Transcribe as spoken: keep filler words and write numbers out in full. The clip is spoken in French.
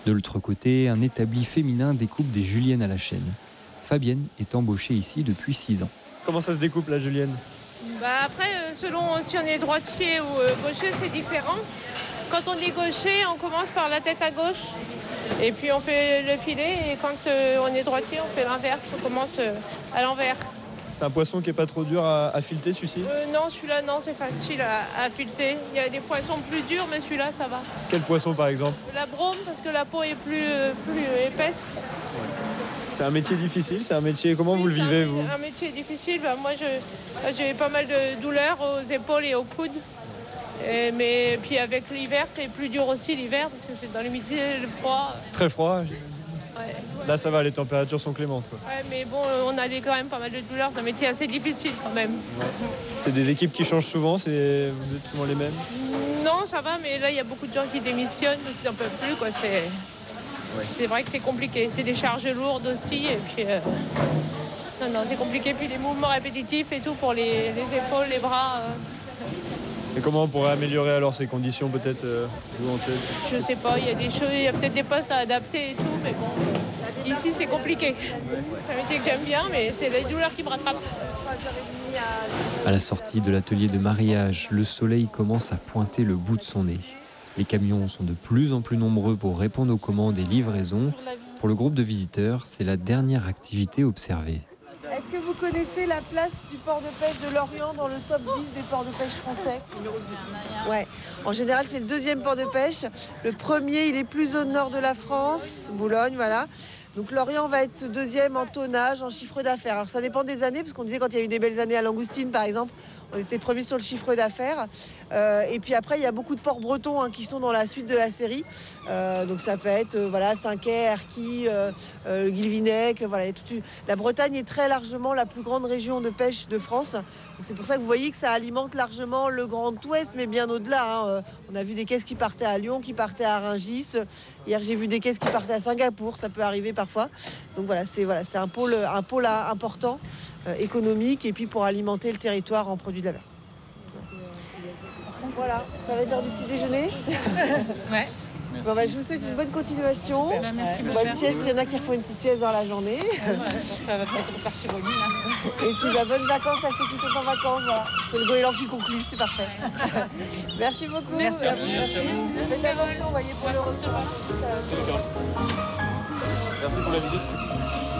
De l'autre côté, un établi féminin découpe des juliennes à la chaîne. Fabienne est embauchée ici depuis six ans. Comment ça se découpe la julienne? Bah après, euh, selon si on est droitier ou euh, gaucher, c'est différent. Quand on est gaucher, on commence par la tête à gauche. Et puis on fait le filet. Et quand euh, on est droitier, on fait l'inverse. On commence euh, à l'envers. C'est un poisson qui est pas trop dur à, à fileter, celui-ci? euh, Non, celui-là, non, c'est facile à, à fileter. Il y a des poissons plus durs, mais celui-là, ça va. Quel poisson, par exemple? La brome, parce que la peau est plus, euh, plus épaisse. C'est un métier difficile, c'est un métier... Comment oui, vous le vivez, un, vous? Un métier difficile. Bah, moi, je, j'ai pas mal de douleurs aux épaules et aux coudes. Et, mais puis avec l'hiver, c'est plus dur aussi l'hiver, parce que c'est dans l'humidité, le froid. Très froid. Ouais. Là, ça va, les températures sont clémentes, quoi. Ouais, mais bon, on a quand même pas mal de douleurs. C'est un métier assez difficile quand même. Ouais. C'est des équipes qui changent souvent, c'est... vous êtes souvent les mêmes? Non, ça va, mais là, il y a beaucoup de gens qui démissionnent, parce qu'ils n'en peuvent plus, quoi. C'est... Ouais. C'est vrai que c'est compliqué. C'est des charges lourdes aussi. Et puis, euh... non, non, c'est compliqué. Puis les mouvements répétitifs et tout pour les, les épaules, les bras. Euh... Et comment on pourrait améliorer alors ces conditions, peut-être, euh, vous en tête? Je sais pas. Il y a des choses, il y a peut-être des postes à adapter et tout, mais bon. Euh... Ici, c'est compliqué. C'est un métier que j'aime bien, mais c'est les douleurs qui me rattrapent. À la sortie de l'atelier de mariage, le soleil commence à pointer le bout de son nez. Les camions sont de plus en plus nombreux pour répondre aux commandes et livraisons. Pour le groupe de visiteurs, c'est la dernière activité observée. Est-ce que vous connaissez la place du port de pêche de Lorient dans le top dix des ports de pêche français? Ouais. En général, c'est le deuxième port de pêche. Le premier, il est plus au nord de la France, Boulogne, voilà. Donc Lorient va être deuxième en tonnage, en chiffre d'affaires. Alors ça dépend des années, parce qu'on disait quand il y a eu des belles années à Langoustine, par exemple, on était premier sur le chiffre d'affaires. Euh, et puis après, il y a beaucoup de ports bretons hein, qui sont dans la suite de la série. Euh, donc ça peut être euh, voilà, Saint-Quay, Erquy, euh, euh, Guilvinec. Voilà, toute... La Bretagne est très largement la plus grande région de pêche de France. Donc c'est pour ça que vous voyez que ça alimente largement le Grand Ouest, mais bien au-delà. Hein. On a vu des caisses qui partaient à Lyon, qui partaient à Rungis. Hier, j'ai vu des caisses qui partaient à Singapour. Ça peut arriver parfois. Donc voilà, c'est voilà, c'est un pôle, un pôle important euh, économique et puis pour alimenter le territoire en produits de la mer. Voilà, ça va être l'heure du petit déjeuner. Ouais. Bon, bah, je vous souhaite une bonne continuation. Super, bah, merci bonne beaucoup. Sieste, il y en a qui refont une petite sieste dans la journée. Ouais, ouais, ça va peut-être repartir au lit. Là. Et puis bah, bonnes vacances à ceux qui sont en vacances. Voilà. C'est le goéland qui conclut, c'est parfait. Merci beaucoup. Merci, merci, merci. merci. Faites attention, voyez pour le retour. Merci pour la visite.